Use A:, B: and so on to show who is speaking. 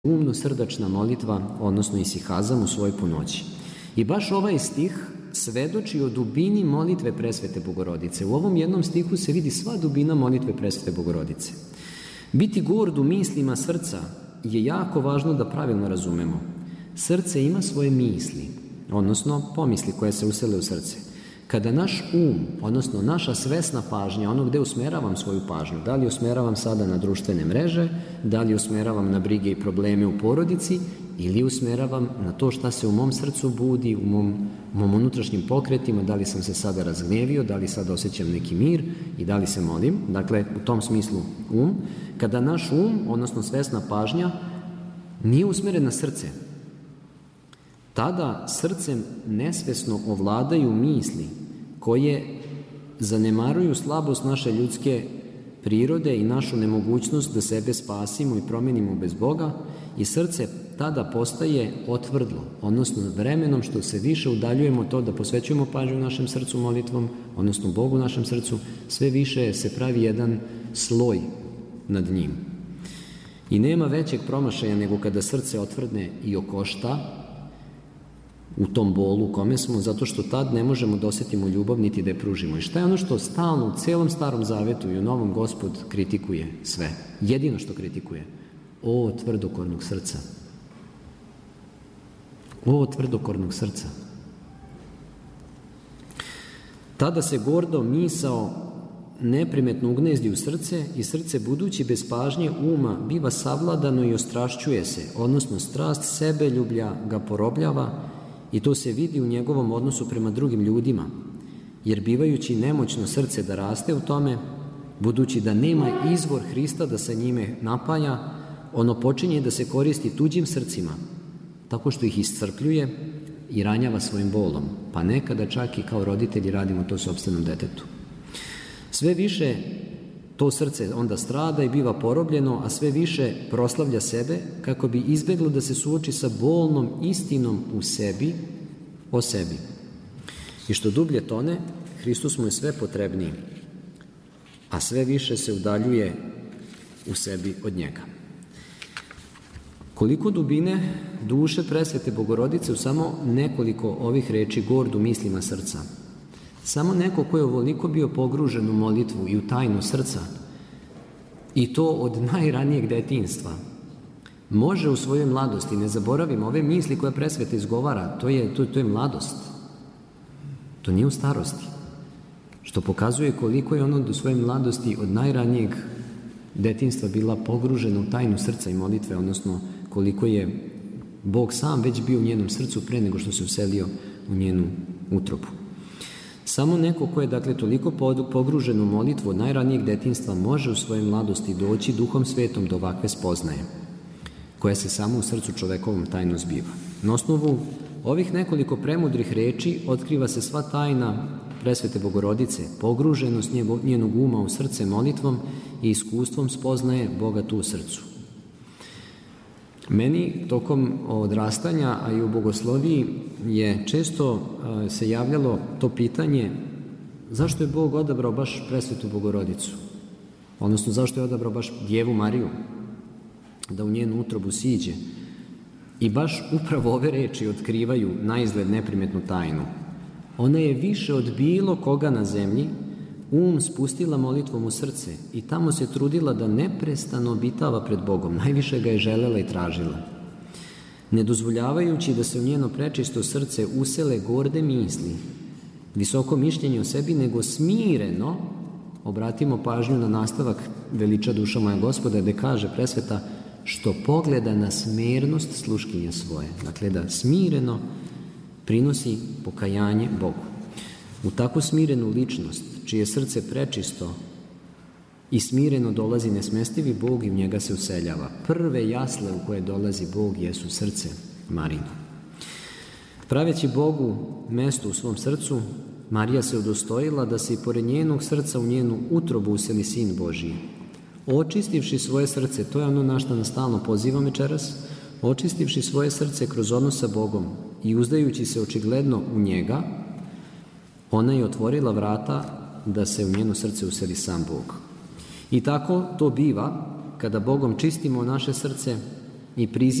A: umno-srdačna molitva, odnosno isihazam u svojoj punoći. I baš ovaj stih svedoči o dubini molitve Presvete Bogorodice. U ovom jednom stihu se vidi sva dubina molitve Presvete Bogorodice. Biti gord u mislima srca je jako važno da pravilno razumemo. Srce ima svoje misli, odnosno pomisli koje se usele u srce. Kada naš odnosno naša svesna pažnja, ono gde usmeravam svoju pažnju, da li usmeravam sada na društvene mreže, da li usmeravam na brige i probleme u porodici ili usmeravam na to šta se u mom srcu budi, u mom unutrašnjim pokretima, da li sam se sada razgnevio, da li sada osjećam neki mir i da li se molim. Dakle, u tom smislu kada naš odnosno svesna pažnja, nije usmeren na srce, tada srcem nesvesno ovladaju misli koje zanemaruju slabost naše ljudske prirode i našu nemogućnost da sebe spasimo i promenimo bez Boga, i srce tada postaje otvrdlo, odnosno vremenom što se više udaljujemo to da posvećujemo pažnju našem srcu molitvom, odnosno Bogu našem srcu, sve više se pravi jedan sloj nad njim. I nema većeg promašaja nego kada srce otvrdne i okošta u tom bolu u kome smo, zato što tad ne možemo da osjetimo ljubav niti da je pružimo. I šta je ono što stalno u celom Starom Zavetu i u Novom Gospod kritikuje sve? Jedino što kritikuje: o tvrdokornog srca. O tvrdokornog srca. Tada se gordo misao neprimetno ugnezdi u srce i srce, budući bez pažnje uma, biva savladano i ostrašćuje se, odnosno strast sebeljublja ga porobljava, i to se vidi u njegovom odnosu prema drugim ljudima, jer bivajući nemoćno srce da raste u tome, budući da nema izvor Hrista da se njime napaja, ono počinje da se koristi tuđim srcima, tako što ih iscrpljuje i ranjava svojim bolom, pa nekada čak i kao roditelji radimo to sopstvenom detetu. Sve više to srce onda strada i biva porobljeno, a sve više proslavlja sebe kako bi izbjeglo da se suoči sa bolnom istinom u sebi, o sebi. I što dublje tone, Hristos mu je sve potrebniji, a sve više se udaljuje u sebi od njega. Koliko dubine duše Presvete Bogorodice u samo nekoliko ovih reči gord u mislima srca. Samo neko ko je ovoliko bio pogružen u molitvu i u tajnu srca, i to od najranijeg detinjstva, može u svojoj mladosti, ne zaboravimo ove misli koje Presveta izgovara, to je mladost, to nije u starosti, što pokazuje koliko je ona do svoje mladosti od najranijeg detinjstva bila pogružena u tajnu srca i molitve, odnosno koliko je Bog sam već bio u njenom srcu pre nego što se uselio u njenu utrobu. Samo neko ko je, dakle, toliko pogružen u molitvu od najranijeg detinjstva može u svojoj mladosti doći Duhom Svetom do ovakve spoznaje, koja se samo u srcu čovekovom tajno zbiva. Na osnovu ovih nekoliko premudrih reči otkriva se sva tajna Presvete Bogorodice, pogruženost njenog uma u srce molitvom i iskustvom spoznaje Boga tu u srcu. Meni tokom odrastanja, a i u bogosloviji, je često se javljalo to pitanje: zašto je Bog odabrao baš Presvetu Bogorodicu? Odnosno, zašto je odabrao baš Djevu Mariju da u njenu utrobu siđe? I baš upravo ove reči otkrivaju naizgled neprimetnu tajnu. Ona je više od bilo koga na zemlji spustila molitvom u srce i tamo se trudila da neprestano obitava pred Bogom. Najviše ga je želela i tražila. Ne dozvoljavajući da se u njeno prečisto srce usele gorde misli, visoko mišljenje o sebi, nego smireno, obratimo pažnju na nastavak Veliča duša moja Gospoda, gde kaže Presveta: što pogleda na smernost sluškinje svoje. Dakle, da smireno prinosi pokajanje Bogu. U takvu smirenu ličnost, čije srce prečisto i smireno dolazi nesmestivi Bog i u njega se useljava. Prve jasle u koje dolazi Bog jesu srce Marino. Praveći Bogu mesto u svom srcu, Marija se udostojila da se i pored njenog srca u njenu utrobu useli Sin Božiji. Očistivši svoje srce, to je ono na što nas stalno pozivam večeras, očistivši svoje srce kroz odnos sa Bogom i uzdajući se očigledno u njega, ona je otvorila vrata da se u njeno srce useli sam Bog. I tako to biva kada Bogom čistimo naše srce i priziva